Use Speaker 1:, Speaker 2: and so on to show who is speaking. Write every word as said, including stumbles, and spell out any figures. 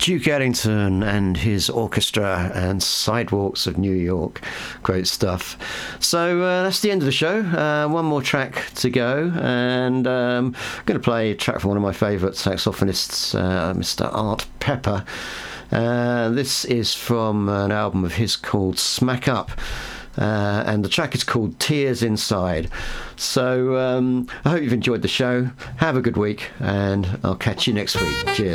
Speaker 1: Duke Ellington and his orchestra and Sidewalks of New York. Great stuff. So uh, that's the end of the show. Uh, one more track to go, and um, I'm going to play a track from one of my favourite saxophonists, uh, Mister Art Pepper. Uh, this is from an album of his called Smack Up. Uh, and the track is called Tears Inside. So um, I hope you've enjoyed the show. Have a good week, and I'll catch you next week. Cheers.